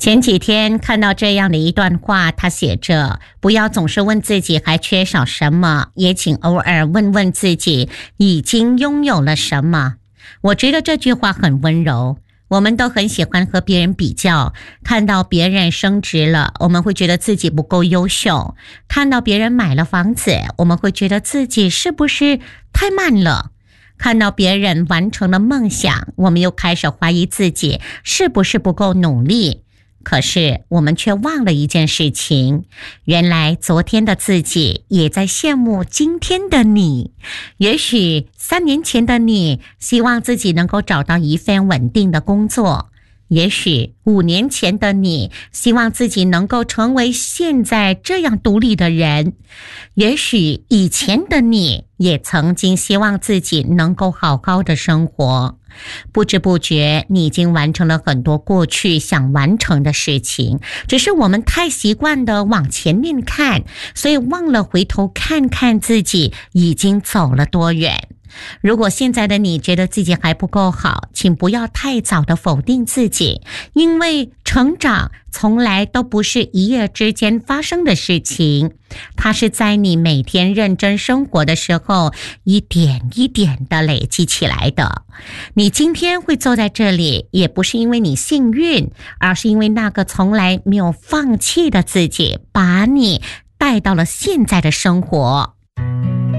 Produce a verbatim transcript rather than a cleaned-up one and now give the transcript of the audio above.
前几天看到这样的一段话，他写着：不要总是问自己还缺少什么，也请偶尔问问自己已经拥有了什么。我觉得这句话很温柔。我们都很喜欢和别人比较，看到别人升职了，我们会觉得自己不够优秀；看到别人买了房子，我们会觉得自己是不是太慢了；看到别人完成了梦想，我们又开始怀疑自己是不是不够努力。可是我们却忘了一件事情，原来昨天的自己也在羡慕今天的你。也许三年前的你希望自己能够找到一份稳定的工作，也许五年前的你希望自己能够成为现在这样独立的人，也许以前的你也曾经希望自己能够好好的生活。不知不觉你已经完成了很多过去想完成的事情，只是我们太习惯的往前面看，所以忘了回头看看自己已经走了多远。如果现在的你觉得自己还不够好，请不要太早的否定自己，因为成长从来都不是一夜之间发生的事情，它是在你每天认真生活的时候，一点一点的累积起来的。你今天会坐在这里，也不是因为你幸运，而是因为那个从来没有放弃的自己，把你带到了现在的生活。